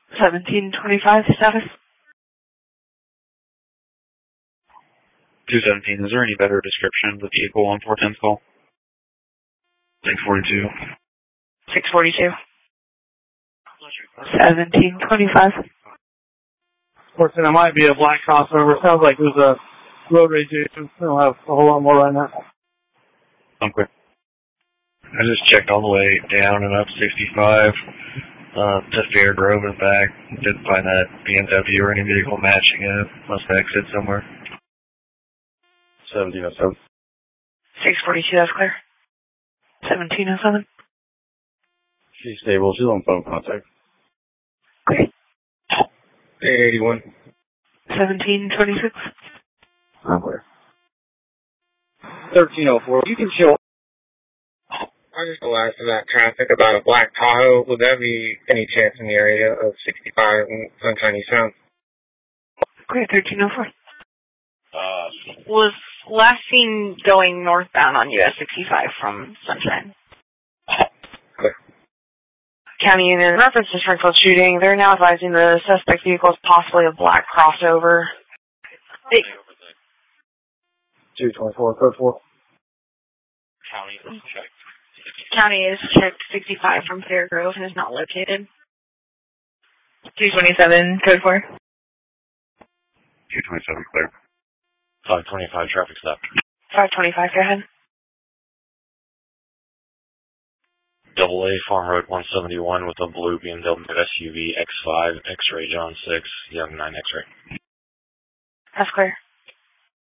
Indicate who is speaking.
Speaker 1: 1725 status.
Speaker 2: 217, is there any better description of the vehicle on 410's call? 642.
Speaker 1: 642. 1725.
Speaker 3: Fortunately, it might be a black crossover. Sounds like there's a road rage issue. We don't have a whole lot more right now.
Speaker 2: Okay. I just checked all the way down and up 65 to Fairgrove and back. Didn't find that BMW or any vehicle matching it. Must have exited somewhere. 1707.
Speaker 1: 642, that's clear. 1707.
Speaker 2: She's stable. She's on phone contact.
Speaker 1: Clear.
Speaker 2: 881.
Speaker 1: 1726.
Speaker 2: I'm clear.
Speaker 3: 1304.
Speaker 4: You can chill. I just asked about traffic about a black Tahoe. Would that be any chance in the area of 65 in Sunshine East Sound?
Speaker 1: Clear, 1304.
Speaker 5: Was last seen going northbound on US 65 from Sunshine.
Speaker 4: Clear.
Speaker 5: County Union, in reference to Springfield shooting, they're now advising the suspect vehicle is possibly a black crossover.
Speaker 3: 224, code 4.
Speaker 5: County is checked 65 from Fairgrove and is not located.
Speaker 1: 227, code 4.
Speaker 2: 227, clear. 525, traffic stop.
Speaker 5: 525, go ahead.
Speaker 2: Double A, Farm Road 171 with a blue BMW SUV X5, X-Ray John 6, Young 9 X-Ray.
Speaker 5: That's clear.